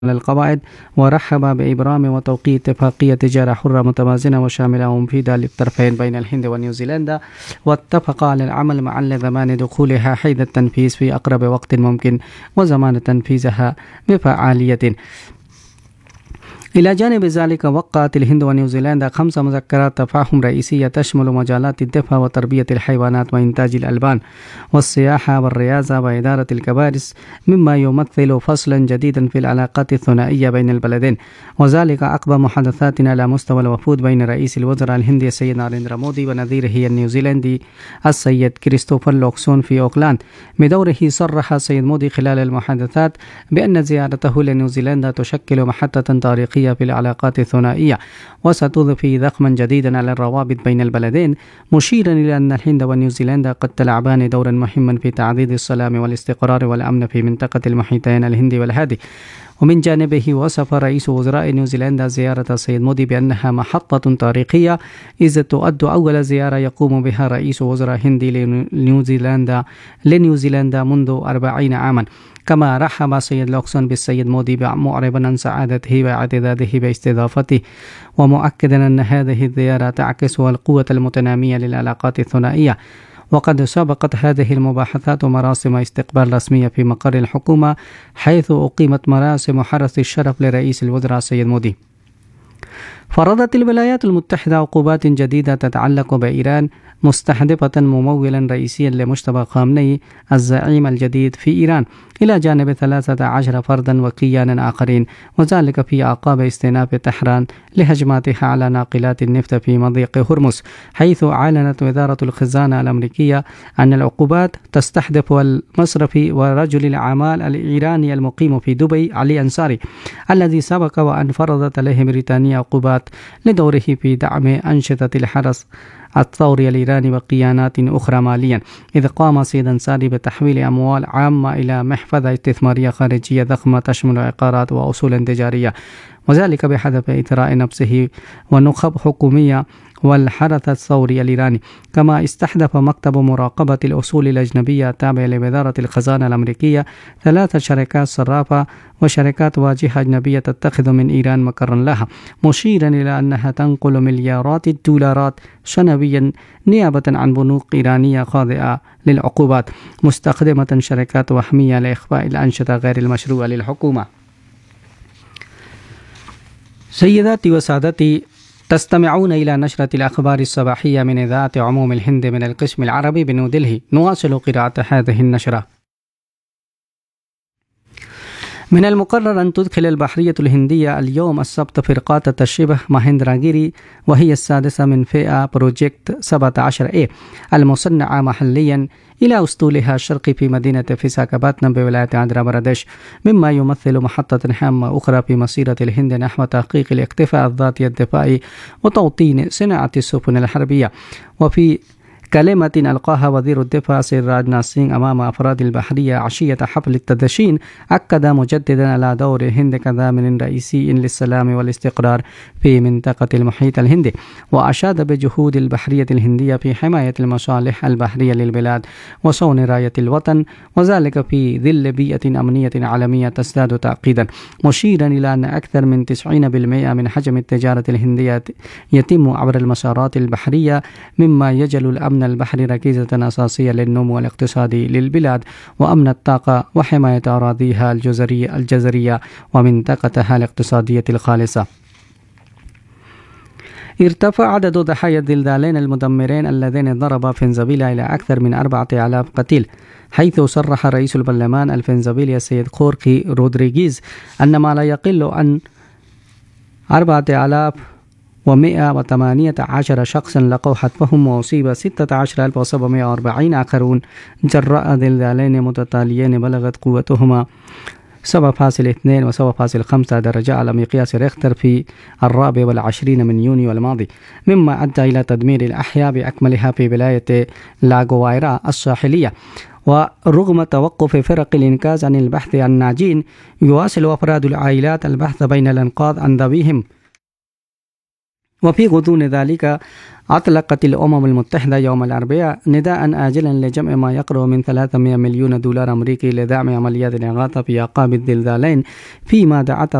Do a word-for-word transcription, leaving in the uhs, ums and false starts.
للقواعد، ورحب بإبرام وتوقيع اتفاقية تجارة حرة متوازنة وشاملة ومفيدة للطرفين بين الهند ونيوزيلندا، واتفق على العمل معا لضمان دخولها حيز التنفيذ في أقرب وقت ممكن وزمان تنفيذها بفعالية. إلى جانب ذلك، وقعت الهند ونيوزيلندا خمس مذكرات تفاهم رئيسية تشمل مجالات الدفع وتربية الحيوانات وإنتاج الألبان والسياحة والرياضة وإدارة الكوارث، مما يمثل فصلا جديدا في العلاقات الثنائية بين البلدين، وذلك عقب محادثات على مستوى الوفود بين رئيس الوزراء الهندي السيد ناريندرا مودي ونظيره النيوزيلندي السيد كريستوفر لوكسون في أوكلاند. بدوره صرح السيد مودي خلال المحادثات بأن زيارته لنيوزيلندا تشكل محطة تاريخية في العلاقات الثنائية وستضفي ضخما جديدا على الروابط بين البلدين، مشيرا إلى أن الهند ونيوزيلندا قد تلعبان دورا مهما في تعزيز السلام والاستقرار والأمن في منطقة المحيطين الهندي والهادي. ومن جانبه، وصف رئيس وزراء نيوزيلندا زيارة السيد مودي بأنها محطة تاريخية، إذ تؤد أول زيارة يقوم بها رئيس وزراء هندي لنيوزيلندا لنيوزيلندا منذ أربعين عاما. كما رحب السيد لوكسون بالسيد مودي معربا عن سعادته واعتداده باستضافته، ومؤكدا أن هذه الزيارة تعكس القوة المتنامية للعلاقات الثنائية. وقد سبقت هذه المباحثات مراسم استقبال رسمية في مقر الحكومة، حيث أقيمت مراسم حرس الشرف لرئيس الوزراء السيد مودي. فرضت الولايات المتحدة عقوبات جديدة تتعلق بإيران، مستهدفة ممولا رئيسيا لمجتبى خامنئي الزعيم الجديد في إيران، إلى جانب ثلاثة عشر فردا وكيانا آخرين، وذلك في أعقاب استئناف طهران لهجماتها على ناقلات النفط في مضيق هرمز، حيث أعلنت وزارة الخزانة الأمريكية أن العقوبات تستهدف المصرفي ورجل الأعمال الإيراني المقيم في دبي علي أنصاري، الذي سبق وأن فرضت عليه بريطانيا عقوبات لدوره في دعم أنشطة الحرس الثوري الإيراني وقيانات أخرى ماليا، إذ قام سيد أنصاري بتحويل أموال عامة إلى محفظة استثمارية خارجية ضخمة تشمل عقارات وأصول تجارية، وذلك بهدف إثراء نفسه ونخب حكومية والحرس الثوري الإيراني. كما استحدث مكتب مراقبة الأصول الأجنبية التابع لوزارة الخزانة الأمريكية ثلاث شركات صرافة وشركات واجهة أجنبية تتخذ من إيران مقرا لها، مشيرا إلى أنها تنقل مليارات الدولارات سنويا نيابة عن بنوك إيرانية خاضعة للعقوبات، مستخدمة شركات وهمية لإخفاء الأنشطة غير المشروعة للحكومة. سيداتي وسادتي، تستمعون إلى نشرة الأخبار الصباحية من إذاعة عموم الهند من القسم العربي بنيودلهي. نواصل قراءة هذه النشرة. من المقرر أن تدخل البحرية الهندية اليوم السبت فرقات الشبه ماهندراجيري، وهي السادسة من فئة بروجيكت سبعة عشر إيه المصنعة محليا، إلى أسطولها الشرقي في مدينة فيساكاباتنام بولاية آندھرا برديش، مما يمثل محطة هامة أخرى في مسيرة الهند نحو تحقيق الاكتفاء الذاتي الدفاعي وتوطين صناعة السفن الحربية. وفي كلمة ألقاها وزير الدفاع سير راجناث سينغ أمام أفراد البحرية عشية حفل التدشين، أكد مجددا على دور الهند كضامن رئيسي للسلام والاستقرار في منطقة المحيط الهندي، وأشاد بجهود البحرية الهندية في حماية المصالح البحرية للبلاد وصون راية الوطن، وذلك في ظل بيئة أمنية عالمية تزداد تعقيدا، مشيرا إلى أن أكثر من تسعين بالمئة من حجم التجارة الهندية يتم عبر المسارات البحرية، مما يجعل الأمن البحري ركيزة أساسية للنمو الاقتصادي للبلاد وأمن الطاقة وحماية أراضيها الجزرية الجزرية ومنطقتها الاقتصادية الخالصة. ارتفع عدد ضحايا الزلزالين المدمرين اللذين ضربا فنزويلا إلى أكثر من أربعة آلاف قتيل، حيث صرح رئيس البرلمان الفنزويلي السيد خورخي رودريغيز أن ما لا يقل عن أربعة آلاف ومئة وثمانية عشر شخصا لقوا حتفهم، وأصيب ستة عشر ألف وسبعمئة وأربعين آخرون جراء زلزالين متتاليين بلغت قوتهما سبعة فاصلة اثنين و سبعة فاصلة خمسة درجة على مقياس ريختر في الرابع والعشرين من يونيو الماضي، مما أدى إلى تدمير الأحياء بأكملها في ولاية لاغوايرا الساحلية. ورغم توقف فرق الإنقاذ عن البحث عن الناجين، يواصل أفراد العائلات البحث بين الأنقاض عن ذويهم वफ़ी गुदून ज़ालिका अतलक़त अल-उमम अल-मुत्तहिदा यौम अल-अर्बिआ निदाअन आजिलन लिजम्अ मा यक़रुबु मिन थलाथमिया मिलियन डॉलर अमरीकी लिदअम अमलियात इग़ाथा फ़ी अक़ाब अज़्ज़िलज़ालैन फ़ीमा दअत